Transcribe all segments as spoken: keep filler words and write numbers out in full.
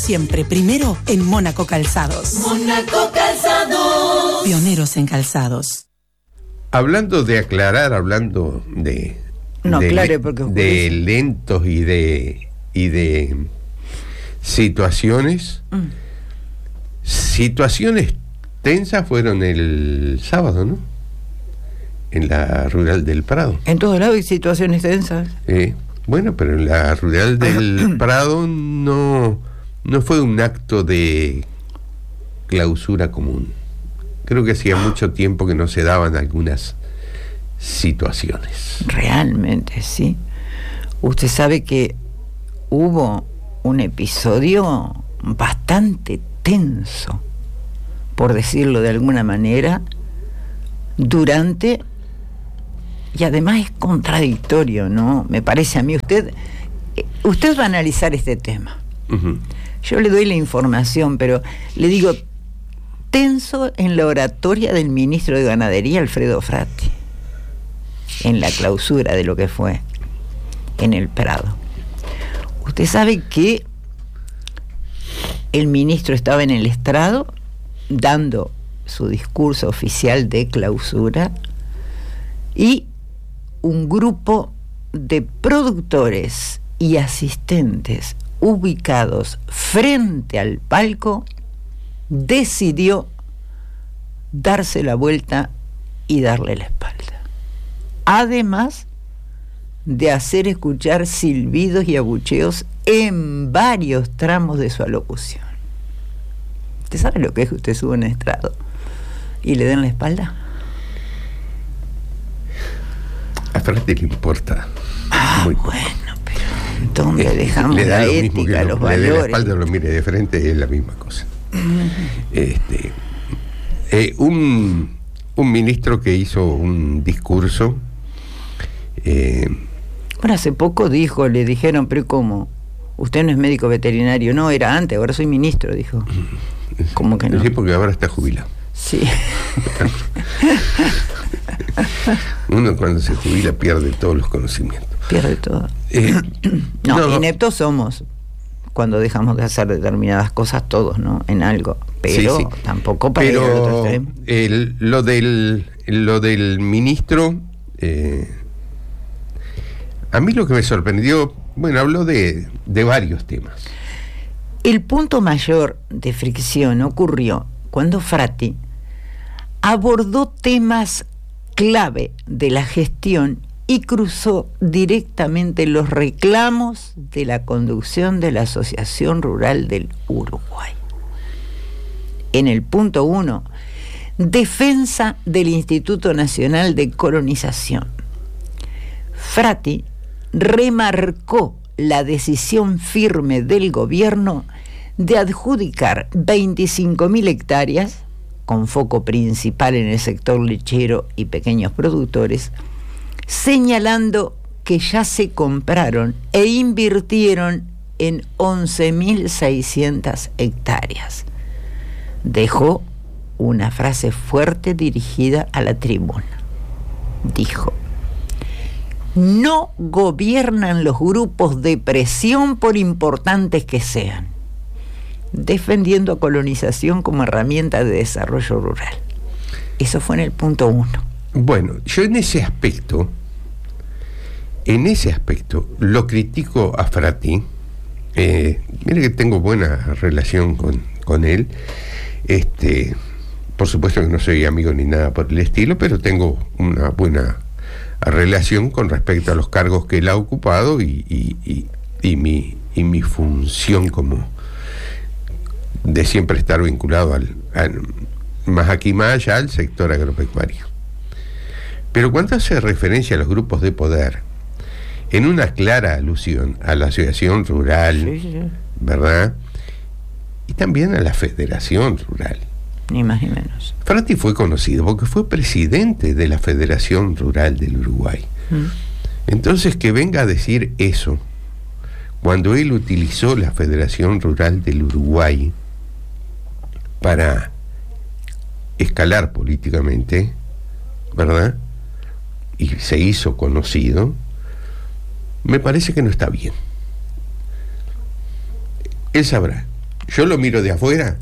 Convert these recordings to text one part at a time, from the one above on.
Siempre primero en Mónaco Calzados. Mónaco Calzados. Pioneros en calzados. Hablando de aclarar, hablando de... No de, aclare porque de lentos y de y de situaciones mm. situaciones tensas fueron el sábado, ¿no? En la rural del Prado. En todos lados hay situaciones tensas. Eh, bueno, pero en la rural del Prado no no fue un acto de clausura común. Creo que hacía mucho tiempo que no se daban algunas situaciones. Realmente, sí. Usted sabe que hubo un episodio bastante tenso, por decirlo de alguna manera, durante, y además es contradictorio, ¿no? Me parece a mí, usted usted va a analizar este tema. Uh-huh. Yo le doy la información, pero le digo, tenso en la oratoria del ministro de Ganadería, Alfredo Fratti, en la clausura de lo que fue en el Prado. Usted sabe que el ministro estaba en el estrado dando su discurso oficial de clausura y un grupo de productores y asistentes ubicados frente al palco decidió darse la vuelta y darle la espalda. Además de hacer escuchar silbidos y abucheos en varios tramos de su alocución. ¿Usted sabe lo que es que usted sube en estrado y le den la espalda? A Fratti le importa. Ah, muy bueno, pero ¿dónde eh, dejamos le da la lo ética, mismo que los lo, valores? Le dé la espalda o lo mire de frente, es la misma cosa. Uh-huh. Este, eh, un, un ministro que hizo un discurso. Eh, bueno, hace poco dijo, le dijeron, pero ¿cómo? Usted no es médico veterinario. No, era antes, ahora soy ministro, dijo. ¿Cómo que no? Sí, porque ahora está jubilado. Sí. Uno cuando se jubila pierde todos los conocimientos. Pierde todo. Eh, no, no, ineptos somos cuando dejamos de hacer determinadas cosas todos, ¿no? En algo. Pero sí, sí. Tampoco para pero ir al otro extremo. El, lo del lo del ministro, eh, a mí lo que me sorprendió, bueno, habló de, de varios temas. El punto mayor de fricción ocurrió cuando Fratti abordó temas clave de la gestión y cruzó directamente los reclamos de la conducción de la Asociación Rural del Uruguay. En el punto uno, defensa del Instituto Nacional de Colonización. Fratti remarcó la decisión firme del gobierno de adjudicar veinticinco mil hectáreas, con foco principal en el sector lechero y pequeños productores, señalando que ya se compraron e invirtieron en once mil seiscientas hectáreas. Dejó una frase fuerte dirigida a la tribuna. Dijo: no gobiernan los grupos de presión por importantes que sean, defendiendo a colonización como herramienta de desarrollo rural. Eso fue en el punto uno. Bueno, yo en ese aspecto, en ese aspecto, lo critico a Fratti. Eh, mire que tengo buena relación con, con él. Este, por supuesto que no soy amigo ni nada por el estilo, pero tengo una buena relación con respecto a los cargos que él ha ocupado y, y, y, y, mi, y mi función como de siempre estar vinculado al, al más aquí más allá al sector agropecuario. Pero cuando hace referencia a los grupos de poder, en una clara alusión a la asociación rural, sí, sí. ¿verdad? Y también a la Federación Rural. Ni más ni menos. Fratti fue conocido porque fue presidente de la Federación Rural del Uruguay. Mm. Entonces, que venga a decir eso, cuando él utilizó la Federación Rural del Uruguay para escalar políticamente, ¿verdad? Y se hizo conocido, me parece que no está bien. Él sabrá. yo lo miro de afuera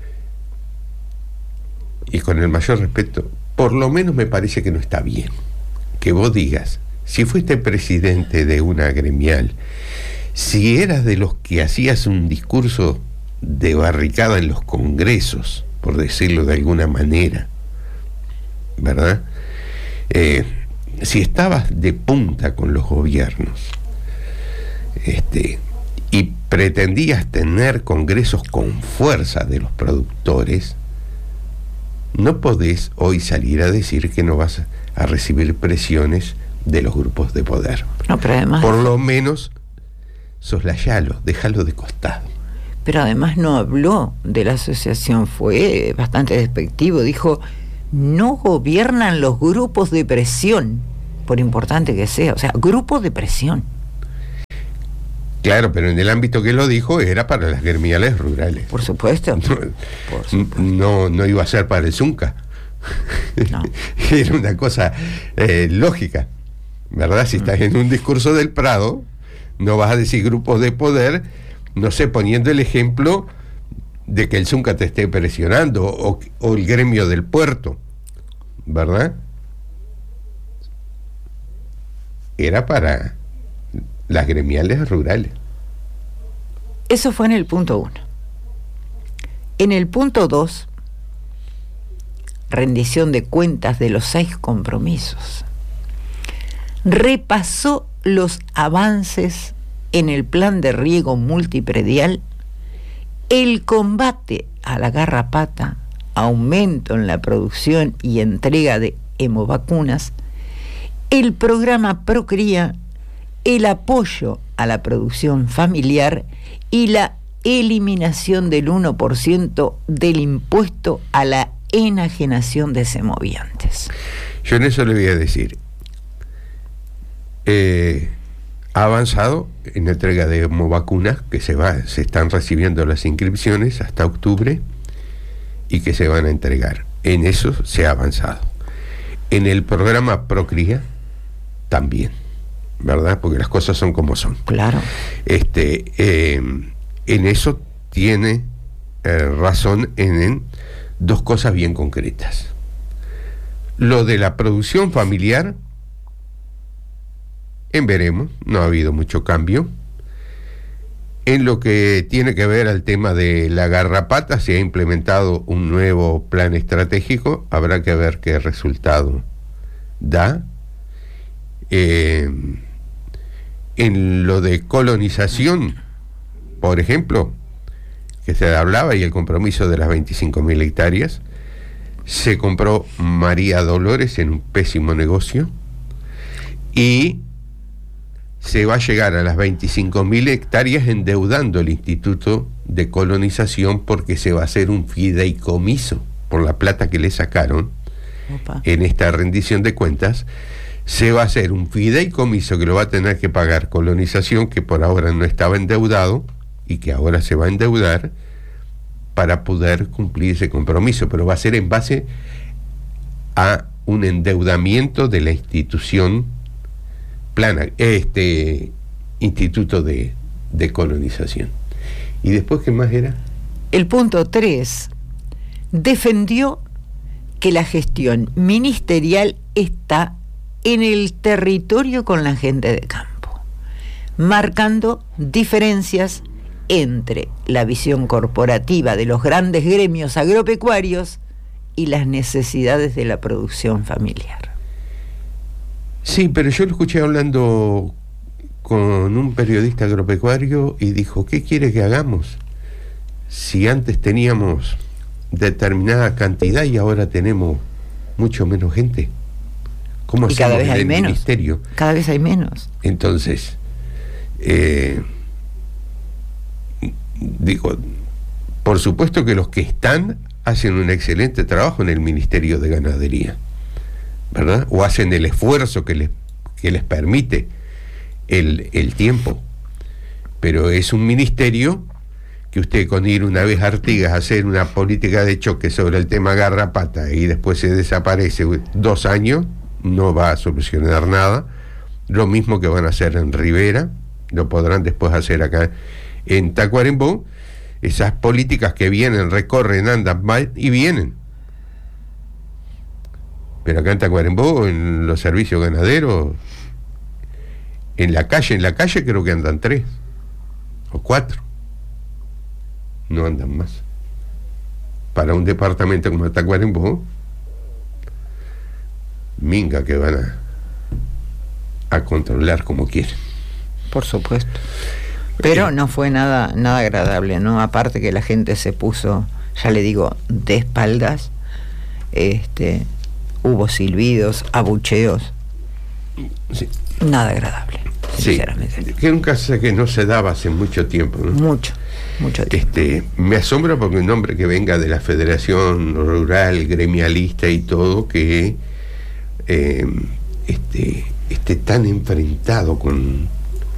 y con el mayor respeto, por lo menos me parece que no está bien que vos digas, si fuiste presidente de una gremial, si eras de los que hacías un discurso de barricada en los congresos, por decirlo de alguna manera, ¿verdad? Eh, si estabas de punta con los gobiernos, este, y pretendías tener congresos con fuerza de los productores, no podés hoy salir a decir que no vas a recibir presiones de los grupos de poder. No, pero además, por lo menos soslayalo, déjalo de costado. Pero además no habló de la asociación, fue bastante despectivo, dijo, no gobiernan los grupos de presión, por importante que sea, o sea, grupos de presión. Claro, pero en el ámbito que lo dijo era para las gremiales rurales. Por supuesto. No, por supuesto. no, no iba a ser para el Zunca. No. Era una cosa eh, lógica, ¿verdad? Si estás en un discurso del Prado, no vas a decir grupos de poder, no sé, poniendo el ejemplo de que el Zunca te esté presionando o, o el gremio del puerto, ¿verdad? Era para las gremiales rurales. Eso fue en el punto uno. En el punto dos, rendición de cuentas de los seis compromisos. Repasó los avances en el plan de riego multipredial, el combate a la garrapata, aumento en la producción y entrega de hemovacunas, el programa Procría, el apoyo a la producción familiar y la eliminación del uno por ciento del impuesto a la enajenación de semoviantes. Yo en eso le voy a decir, eh, ha avanzado en la entrega de hemovacunas, que se va, se están recibiendo las inscripciones hasta octubre y que se van a entregar. En eso se ha avanzado. En el programa Procría también, ¿verdad? Porque las cosas son como son. Claro. Este, eh, en eso tiene eh, razón en, en dos cosas bien concretas. Lo de la producción familiar, en veremos, no ha habido mucho cambio. En lo que tiene que ver al tema de la garrapata, se ha implementado un nuevo plan estratégico, habrá que ver qué resultado da. Eh, en lo de colonización, por ejemplo, que se hablaba, y el compromiso de las veinticinco mil hectáreas, se compró María Dolores en un pésimo negocio y se va a llegar a las veinticinco mil hectáreas endeudando el Instituto de Colonización, porque se va a hacer un fideicomiso por la plata que le sacaron. Opa. En esta rendición de cuentas. Se va a hacer un fideicomiso que lo va a tener que pagar Colonización, que por ahora no estaba endeudado y que ahora se va a endeudar para poder cumplir ese compromiso, pero va a ser en base a un endeudamiento de la institución plana, este Instituto de, de Colonización. ¿Y después qué más era? El punto tres defendió que la gestión ministerial está en el territorio con la gente de campo, marcando diferencias entre la visión corporativa de los grandes gremios agropecuarios y las necesidades de la producción familiar. Sí, pero yo lo escuché hablando con un periodista agropecuario y dijo, ¿qué quiere que hagamos? Si antes teníamos determinada cantidad y ahora tenemos mucho menos gente. ¿Cómo y cada vez hay el menos. Ministerio? Cada vez hay menos. Entonces, eh, digo, por supuesto que los que están hacen un excelente trabajo en el Ministerio de Ganadería, ¿verdad? O hacen el esfuerzo que les, que les permite el, el tiempo. Pero es un ministerio que usted, con ir una vez a Artigas a hacer una política de choque sobre el tema garrapata y después se desaparece dos años, no va a solucionar nada. Lo mismo que van a hacer en Rivera, lo podrán después hacer acá en Tacuarembó. esas políticas que vienen, recorren, andan, van y vienen. Pero acá en Tacuarembó, en los servicios ganaderos, en la calle, en la calle creo que andan tres o cuatro. No andan más. Para un departamento como Tacuarembó, minga que van a, a controlar como quieren. Por supuesto. Pero no fue nada, nada agradable, ¿no? Aparte que la gente se puso, ya le digo, de espaldas, este, hubo silbidos, abucheos. Sí. Nada agradable, sinceramente. Sí, que nunca sé que no se daba hace mucho tiempo, ¿no? Mucho, mucho tiempo. Este, me asombra porque un hombre que venga de la Federación Rural, gremialista y todo, que eh, este, esté tan enfrentado con,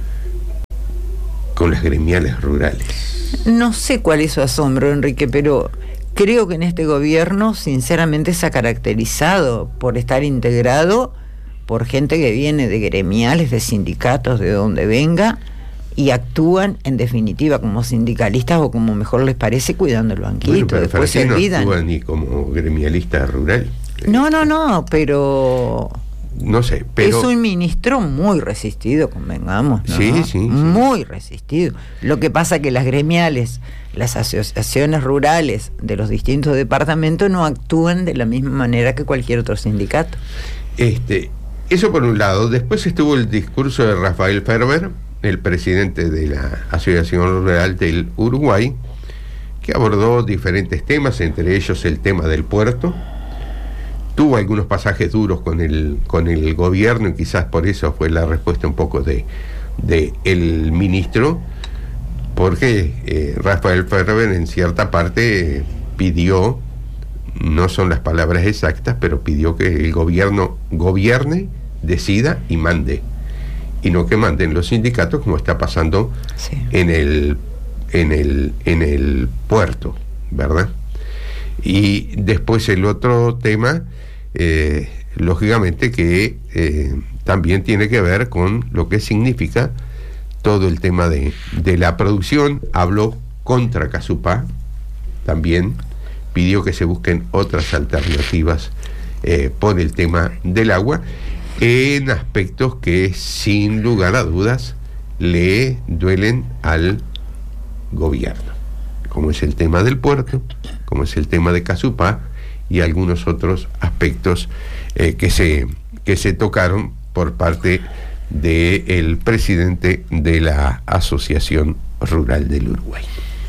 con las gremiales rurales. No sé cuál es su asombro, Enrique, pero creo que en este gobierno, sinceramente, se ha caracterizado por estar integrado por gente que viene de gremiales, de sindicatos, de donde venga, y actúan, en definitiva, como sindicalistas o como mejor les parece, cuidando el banquito. Bueno, pero después se no olvidan. actúa ni como gremialista rural. No, no, no, pero... No sé, pero... Es un ministro muy resistido, convengamos, ¿no? Sí, sí, sí. Muy resistido. Lo que pasa que las gremiales, las asociaciones rurales de los distintos departamentos no actúan de la misma manera que cualquier otro sindicato. Este, eso por un lado. Después estuvo el discurso de Rafael Ferber, el presidente de la Asociación Rural del Uruguay, que abordó diferentes temas, entre ellos el tema del puerto. Tuvo algunos pasajes duros con el con el gobierno y quizás por eso fue la respuesta un poco de, de el ministro, porque eh, Rafael Ferber en cierta parte eh, pidió, no son las palabras exactas, pero pidió que el gobierno gobierne, decida y mande, y no que manden los sindicatos como está pasando sí. en el en el en el puerto, ¿verdad? Y después el otro tema, eh, lógicamente que eh, también tiene que ver con lo que significa todo el tema de, de la producción. Habló contra Casupá, también pidió que se busquen otras alternativas eh, por el tema del agua, en aspectos que sin lugar a dudas le duelen al gobierno, como es el tema del puerto, como es el tema de Casupá y algunos otros aspectos eh, que se que se tocaron por parte del presidente de la Asociación Rural del Uruguay.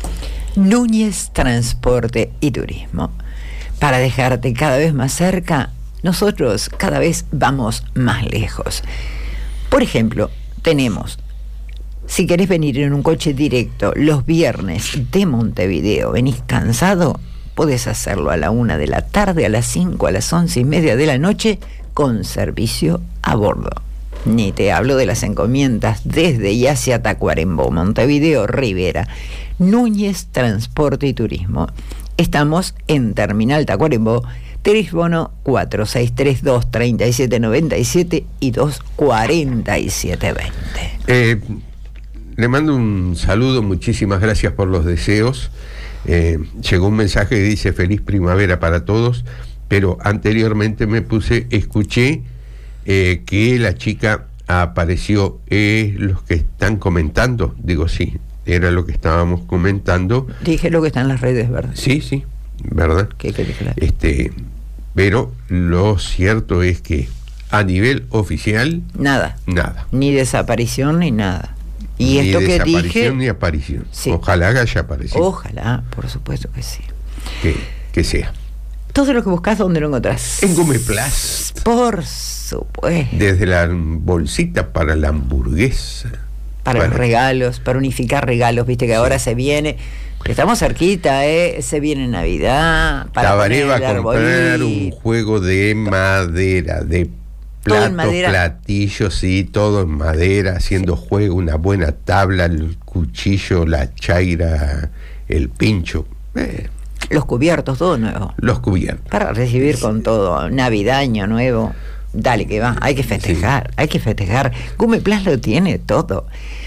Núñez Transporte y Turismo. Para dejarte cada vez más cerca, nosotros cada vez vamos más lejos. Por ejemplo, tenemos, si querés venir en un coche directo los viernes de Montevideo, venís cansado, podés hacerlo a la una de la tarde, a las cinco, a las once y media de la noche, con servicio a bordo. Ni te hablo de las encomiendas desde y hacia Tacuarembó, Montevideo, Rivera. Núñez Transporte y Turismo. Estamos en Terminal Tacuarembó, teléfono cuatro seis tres dos, tres siete nueve siete y dos cuatro siete dos cero. Eh, le mando un saludo, muchísimas gracias por los deseos. Eh, llegó un mensaje que dice feliz primavera para todos, pero anteriormente me puse, escuché eh, que la chica apareció. Eh, los que están comentando, digo sí, era lo que estábamos comentando. Dije lo que está en las redes, ¿verdad? Sí, sí, ¿verdad? ¿Qué querés que la... Este, pero lo cierto es que a nivel oficial nada, nada, ni desaparición ni nada. Y ni esto que dije, ni aparición. Sí. Ojalá haya aparecido. Ojalá, por supuesto que sí. Que, que sea. Todo lo que buscas, ¿dónde lo encontrás? En Gomeplast. Por supuesto. Desde la bolsita para la hamburguesa. Para, para los regalos, para unificar regalos, viste que sí. Ahora se viene, estamos cerquita, ¿eh? Se viene Navidad. Para Tabaré va a comprar un juego de madera, de platos, platillos, sí, todo en madera, haciendo sí. juego, una buena tabla, el cuchillo, la chaira, el pincho. Eh. Los cubiertos, todo nuevo. Los cubiertos. Para recibir sí. con todo, Navidad, Año Nuevo. Dale que va, hay que festejar, sí. hay que festejar. Gomeplast lo tiene todo.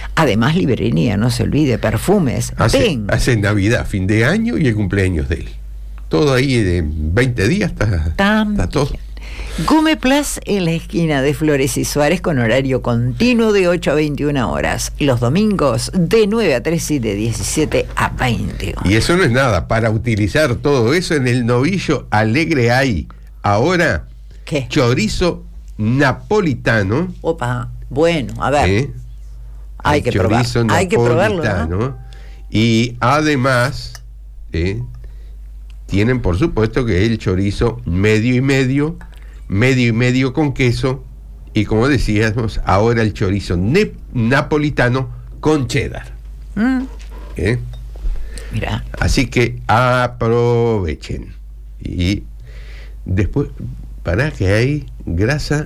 Además, librería, no se olvide, perfumes. Hace, Ven. hace Navidad, fin de año y el cumpleaños de él. Todo ahí de veinte días está, está todo. Gume Plus en la esquina de Flores y Suárez con horario continuo de ocho a veintiuna horas. Los domingos de nueve a tres y de diecisiete a veinte horas. Y eso no es nada. Para utilizar todo eso en el Novillo Alegre hay ahora ¿qué? Chorizo napolitano. Opa, bueno, a ver. ¿eh? Hay que probar. Hay que probarlo, ¿no? Y además ¿eh? tienen por supuesto que el chorizo medio y medio, medio y medio con queso, y como decíamos, ahora el chorizo ne- napolitano con cheddar. Mm. ¿Eh? Mira. Así que aprovechen. Y después, para que hay grasa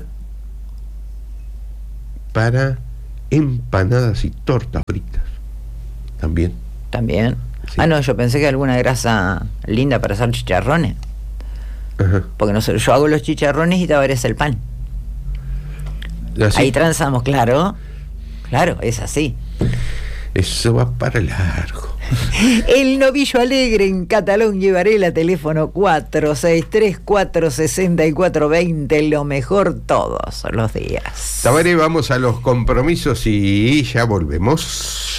para empanadas y tortas fritas. También. También. Sí. Ah, no, yo pensé que alguna grasa linda para hacer chicharrones. Ajá. Porque no sé, yo hago los chicharrones y Tabaré es el pan. Así, Ahí transamos, claro. Claro, es así. eso va para largo. El Novillo Alegre en Catalón Llevarela, teléfono cuatro seis tres, cuatro seis cuatro dos cero, lo mejor todos los días. Tabaré, vamos a los compromisos y ya volvemos.